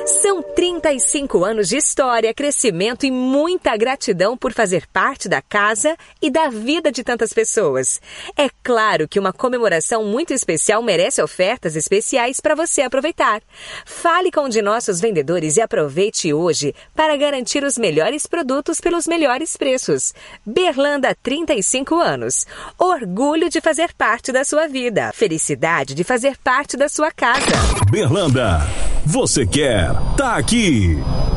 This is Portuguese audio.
São 35 anos de história, crescimento e muita gratidão por fazer parte da casa e da vida de tantas pessoas. É claro que uma comemoração muito especial merece ofertas especiais para você aproveitar. Fale com um de nossos vendedores e aproveite hoje para garantir os melhores produtos pelos melhores preços. Berlanda, 35 anos. Orgulho de fazer parte da sua vida. Felicidade de fazer parte da sua casa. Berlanda, você quer, tá aqui.